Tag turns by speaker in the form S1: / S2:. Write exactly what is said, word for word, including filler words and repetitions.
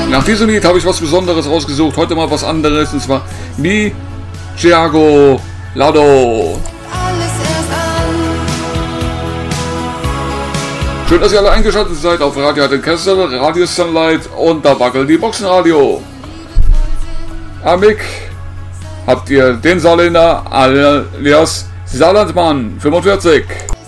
S1: Nach diesem Lied habe ich was Besonderes rausgesucht. Heute mal was anderes. Und zwar Mi Thiago Lado. Schön, dass ihr alle eingeschaltet seid auf Radio Kessel, Radio Sunlight und da wackelt die Boxenradio. Amik habt ihr den Saarländer alias Saarlandmann fünfundvierzig.